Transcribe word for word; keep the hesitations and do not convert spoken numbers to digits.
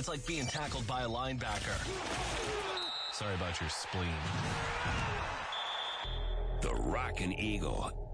It's like being tackled by a linebacker. Sorry about your spleen. The Rockin' Eagle